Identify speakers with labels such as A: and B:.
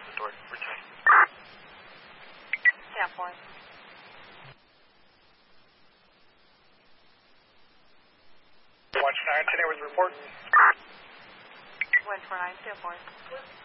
A: Close the door. Return.
B: Stand for it.
C: Watch 9, 10 with report.
B: Wind 49, stand for it.